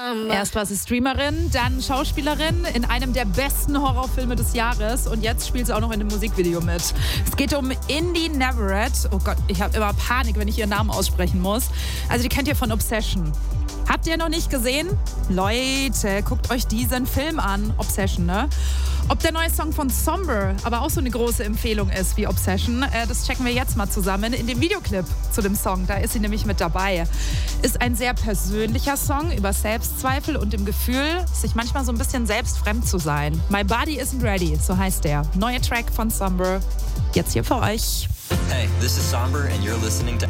Erst war sie Streamerin, dann Schauspielerin in einem der besten Horrorfilme des Jahres und jetzt spielt sie auch noch in einem Musikvideo mit. Es geht um Indy Neverett. Oh Gott, ich habe immer Panik, wenn ich ihren Namen aussprechen muss. Also die kennt ihr von Obsession. Habt ihr noch nicht gesehen? Leute, guckt euch diesen Film an. Obsession, ne? Ob der neue Song von Somber aber auch so eine große Empfehlung ist wie Obsession, das checken wir jetzt mal zusammen in dem Videoclip zu dem Song. Da ist sie nämlich mit dabei. Ist ein sehr persönlicher Song über Selbstzweifel und dem Gefühl, sich manchmal so ein bisschen selbstfremd zu sein. My Body Isn't Ready, so heißt der. Neuer Track von Somber. Jetzt hier für euch. Hey, this is Somber and you're listening to